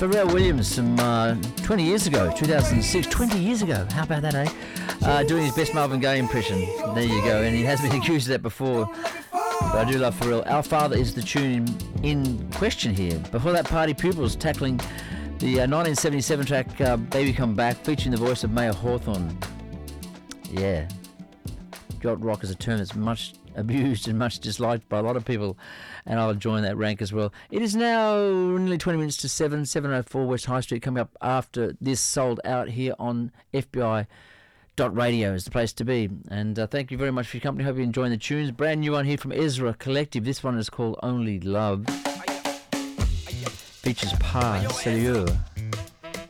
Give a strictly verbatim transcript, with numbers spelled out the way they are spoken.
Pharrell Williams from uh, twenty years ago, two thousand six, twenty years ago. How about that, eh? Uh, doing his best Marvin Gaye impression. There you go. And he has been accused of that before. But I do love Pharrell. Our Father is the tune in question here. Before that, Party Pupils tackling the uh, nineteen seventy-seven track uh, Baby Come Back, featuring the voice of Maya Hawthorne. Yeah. Yacht rock is a term that's much abused and much disliked by a lot of people, and I'll join that rank as well. It is now nearly twenty minutes to seven, seven oh four West High Street, coming up after this sold out here on F B I dot radio is the place to be. And uh, thank you very much for your company. Hope you're enjoying the tunes. Brand new one here from Ezra Collective. This one is called Only Love. Features Pa Sérieux.